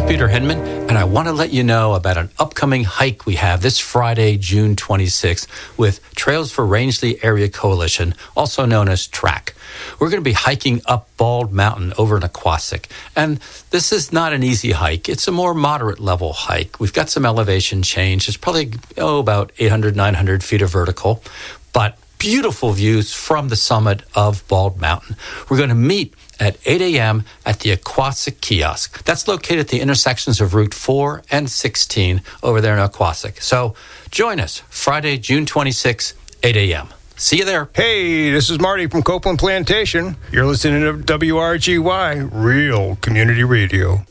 Peter Hinman, and I want to let you know about an upcoming hike we have this Friday, June 26th, with Trails for Rangeley Area Coalition, also known as TRAC. We're going to be hiking up Bald Mountain over in Aquasic, and this is not an easy hike. It's a more moderate level hike. We've got some elevation change. It's probably, about 800, 900 feet of vertical, but beautiful views from the summit of Bald Mountain. We're going to meet at 8 a.m. at the Aquasic Kiosk. That's located at the intersections of Route 4 and 16 over there in Aquasic. So join us Friday, June 26, 8 a.m. See you there. Hey, this is Marty from Copeland Plantation. You're listening to WRGY, Real Community Radio.